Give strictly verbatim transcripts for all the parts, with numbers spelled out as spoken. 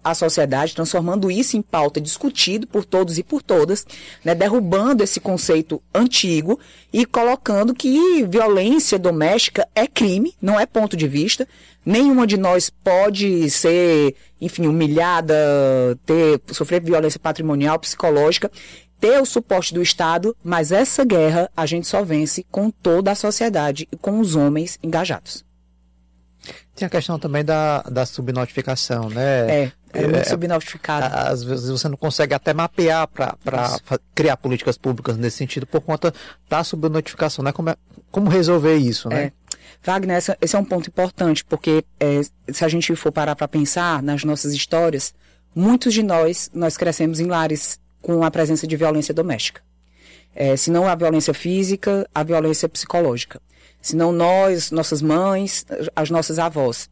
a sociedade, transformando isso em pauta discutido por todos e por todas, né, derrubando esse conceito antigo e colocando que violência doméstica é crime, não é ponto de vista. Nenhuma de nós pode ser, enfim, humilhada, ter, sofrer violência patrimonial, psicológica, ter o suporte do Estado, mas essa guerra a gente só vence com toda a sociedade e com os homens engajados. Tem a questão também da, da subnotificação, né? É, é muito é, subnotificado. Às vezes você não consegue até mapear para criar políticas públicas nesse sentido por conta da subnotificação, né? Como, é, como resolver isso, né? É. Wagner, essa, esse é um ponto importante, porque é, se a gente for parar para pensar nas nossas histórias, muitos de nós, nós crescemos em lares com a presença de violência doméstica. É, se não a violência física, a violência psicológica. Se não nós, nossas mães, as nossas avós.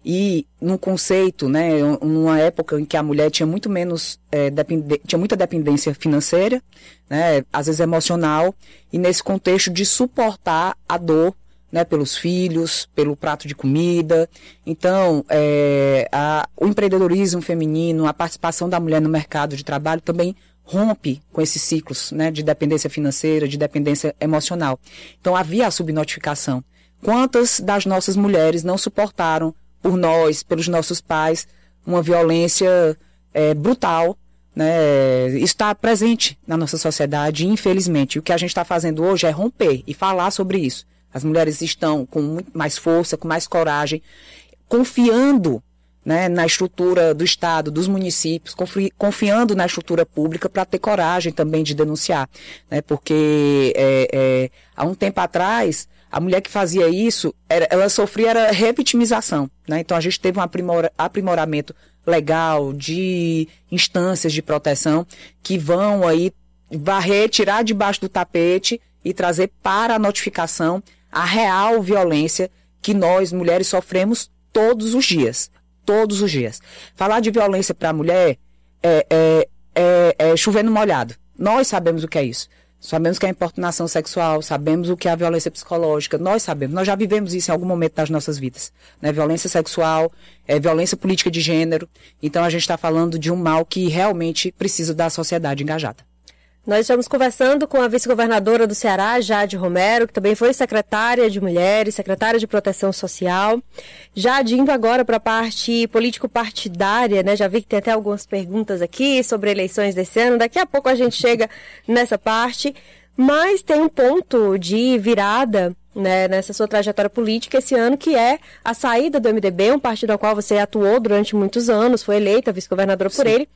E num conceito, né, numa época em que a mulher tinha muito menos, é, depende, tinha muita dependência financeira, né, às vezes emocional, e nesse contexto de suportar a dor, né, pelos filhos, pelo prato de comida. Então, é, a, o empreendedorismo feminino, a participação da mulher no mercado de trabalho também rompe com esses ciclos, né, de dependência financeira, de dependência emocional. Então, havia a subnotificação. Quantas das nossas mulheres não suportaram, por nós, pelos nossos pais, uma violência é, brutal, né? Isso está presente na nossa sociedade, infelizmente. E o que a gente está fazendo hoje é romper e falar sobre isso. As mulheres estão com muito mais força, com mais coragem, confiando, né, na estrutura do Estado, dos municípios, confi- confiando na estrutura pública para ter coragem também de denunciar. Né, porque é, é, há um tempo atrás, a mulher que fazia isso, era, ela sofria era revitimização. Né, então a gente teve um aprimora, aprimoramento legal de instâncias de proteção que vão aí varrer, tirar debaixo do tapete e trazer para a notificação a real violência que nós, mulheres, sofremos todos os dias. Todos os dias. Falar de violência para a mulher é, é, é, é chover no molhado. Nós sabemos o que é isso. Sabemos o que é a importunação sexual, sabemos o que é a violência psicológica. Nós sabemos, nós já vivemos isso em algum momento das nossas vidas. Né? Violência sexual, é, violência política de gênero. Então a gente está falando de um mal que realmente precisa da sociedade engajada. Nós estamos conversando com a vice-governadora do Ceará, Jade Romero, que também foi secretária de Mulheres, secretária de Proteção Social. Jade, indo agora para a parte político-partidária, né? Já vi que tem até algumas perguntas aqui sobre eleições desse ano. Daqui a pouco a gente chega nessa parte. Mas tem um ponto de virada, né, nessa sua trajetória política esse ano, que é a saída do M D B, um partido ao qual você atuou durante muitos anos, foi eleita vice-governadora por ele.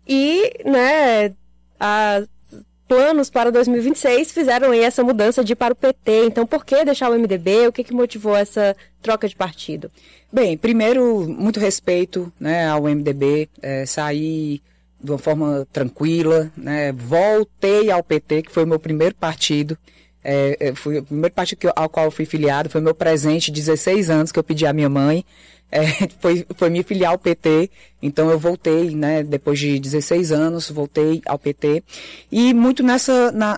E, né, a... planos para dois mil e vinte e seis fizeram aí essa mudança de ir para o P T. Então, por que deixar o M D B? O que, que motivou essa troca de partido? Bem, primeiro, muito respeito, né, ao M D B. É, saí de uma forma tranquila, né, voltei ao P T, que foi o meu primeiro partido. É, foi o primeiro partido ao qual eu fui filiado, foi meu presente, dezesseis anos que eu pedi à minha mãe. É, foi, foi me filiar ao P T, então eu voltei, né, depois de dezesseis anos, voltei ao P T, e muito nessa, na,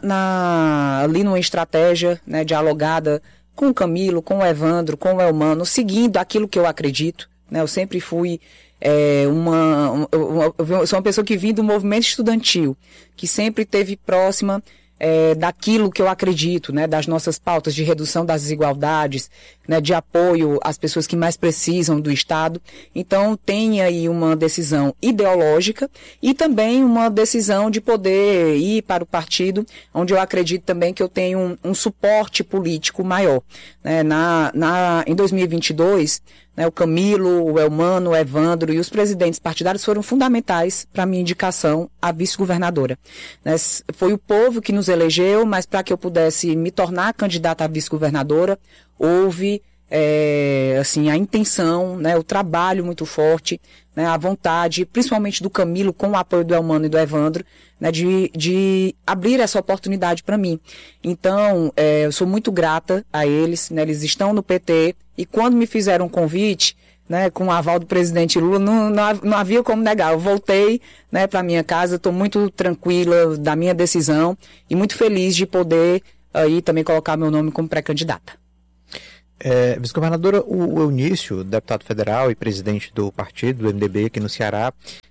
na, ali numa estratégia, né, dialogada com o Camilo, com o Evandro, com o Elmano, seguindo aquilo que eu acredito, né, eu sempre fui é, uma, eu, eu sou uma pessoa que vim do movimento estudantil, que sempre esteve próxima É, daquilo que eu acredito, né, das nossas pautas de redução das desigualdades, né, de apoio às pessoas que mais precisam do Estado. Então, tem aí uma decisão ideológica e também uma decisão de poder ir para o partido, onde eu acredito também que eu tenho um, um suporte político maior. Né, na, na, em dois mil e vinte e dois, né, o Camilo, o Elmano, o Evandro e os presidentes partidários foram fundamentais para a minha indicação à vice-governadora. Né, foi o povo que nos elegeu, mas para que eu pudesse me tornar candidata a vice-governadora, houve é, assim, a intenção, né, o trabalho muito forte, né, a vontade, principalmente do Camilo, com o apoio do Elmano e do Evandro, né, de, de abrir essa oportunidade para mim. Então, é, eu sou muito grata a eles, né, eles estão no P T, e quando me fizeram um convite, né, com o aval do presidente Lula, não, não, não havia como negar. Eu voltei, né, para minha casa, estou muito tranquila da minha decisão e muito feliz de poder aí também colocar meu nome como pré-candidata. É, vice-governadora, o Eunício, deputado federal e presidente do partido, do M D B aqui no Ceará,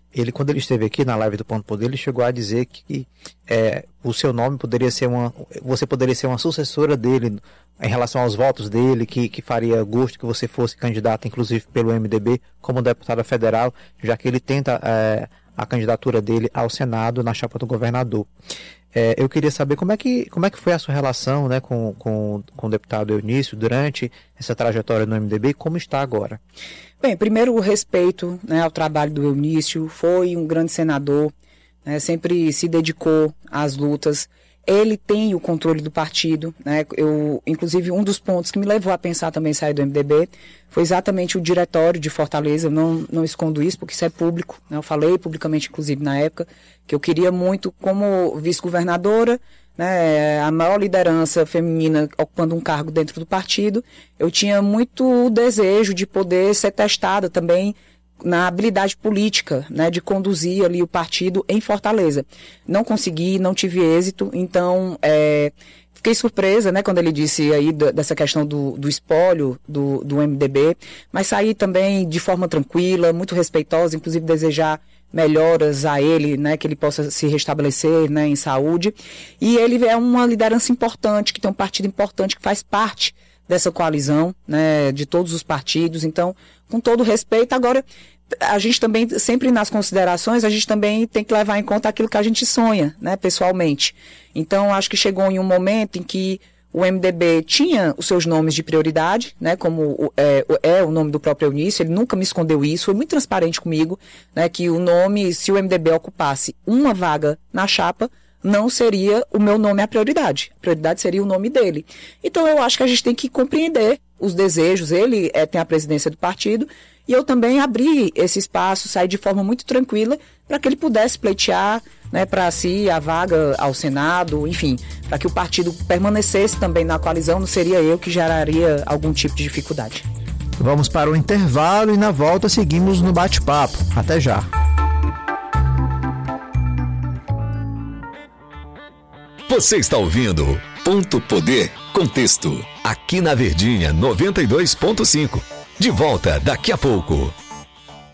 ele, quando ele esteve aqui na live do Ponto Poder, ele chegou a dizer que é, o seu nome poderia ser uma, você poderia ser uma sucessora dele em relação aos votos dele, que, que faria gosto que você fosse candidata, inclusive pelo M D B, como deputada federal, já que ele tenta é, a candidatura dele ao Senado na chapa do governador. É, eu queria saber como é que, como é que foi a sua relação, né, com, com, com o deputado Eunício durante essa trajetória no M D B e como está agora? Bem, primeiro o respeito, né, ao trabalho do Eunício, foi um grande senador, né, sempre se dedicou às lutas. Ele tem o controle do partido, né? Eu, inclusive, um dos pontos que me levou a pensar também sair do M D B foi exatamente o diretório de Fortaleza. Eu não, não escondo isso, porque isso é público, né? Eu falei publicamente, inclusive, na época, que eu queria muito, como vice-governadora, né, a maior liderança feminina ocupando um cargo dentro do partido, eu tinha muito desejo de poder ser testada também na habilidade política, né, de conduzir ali o partido em Fortaleza. Não consegui, não tive êxito, então é, fiquei surpresa, né, quando ele disse aí d- dessa questão do, do espólio do, do M D B, mas saí também de forma tranquila, muito respeitosa, inclusive desejar melhoras a ele, né, que ele possa se restabelecer, né, em saúde. E ele é uma liderança importante, que tem um partido importante que faz parte dessa coalizão, né, de todos os partidos. Então, com todo respeito, agora a gente também, sempre nas considerações, a gente também tem que levar em conta aquilo que a gente sonha, né, pessoalmente. Então, acho que chegou em um momento em que o M D B tinha os seus nomes de prioridade, né, como é, é o nome do próprio Eunício, ele nunca me escondeu isso, foi muito transparente comigo, né, que o nome, se o M D B ocupasse uma vaga na chapa, não seria o meu nome a prioridade. A prioridade seria o nome dele. Então, eu acho que a gente tem que compreender os desejos. Ele é, tem a presidência do partido e eu também abri esse espaço, saí de forma muito tranquila para que ele pudesse pleitear, né, para si a vaga ao Senado, enfim, para que o partido permanecesse também na coalizão, não seria eu que geraria algum tipo de dificuldade. Vamos para o intervalo e na volta seguimos no bate-papo. Até já. Você está ouvindo Ponto Poder Contexto, aqui na Verdinha noventa e dois ponto cinco. De volta daqui a pouco.